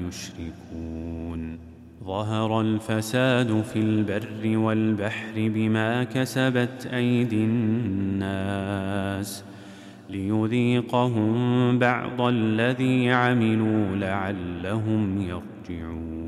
يشركون ظهر الفساد في البر والبحر بما كسبت أيدي الناس ليذيقهم بعض الذي عملوا لعلهم يرجعون